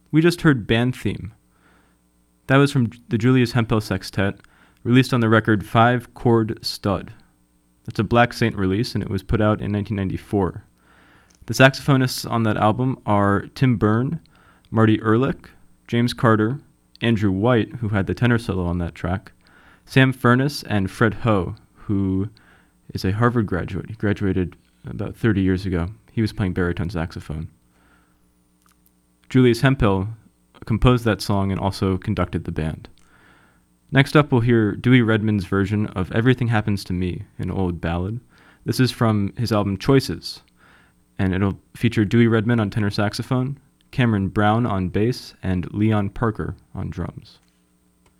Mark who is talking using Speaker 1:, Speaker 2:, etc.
Speaker 1: We just heard Band Theme. That was from the Julius Hempel Sextet, released on the record 5 Chord Stud. That's a Black Saint release, and it was put out in 1994. The saxophonists on that album are Tim Byrne, Marty Ehrlich, James Carter, Andrew White, who had the tenor solo on that track, Sam Furness, and Fred Ho, who is a Harvard graduate. He graduated about 30 years ago. He was playing baritone saxophone. Julius Hempel composed that song and also conducted the band. Next up, we'll hear Dewey Redman's version of Everything Happens to Me, an old ballad. This is from his album Choices, and it'll feature Dewey Redman on tenor saxophone, Cameron Brown on bass, and Leon Parker on drums.